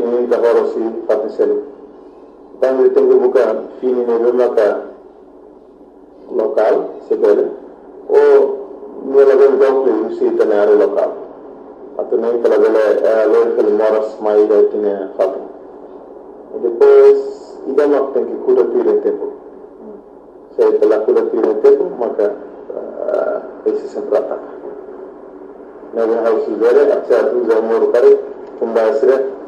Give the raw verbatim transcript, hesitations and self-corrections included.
ni ka horo si fatisel tangi tengu buka fini ne bemaka local sebele o nela ben dokle usi tanare local atau nem kala bele lor fel moras mai da tine fatu depois ida mak tem que cura tire tempo se pela cura tire tempo maka esse sempre ataca na house dele até usa moro kare kumbasre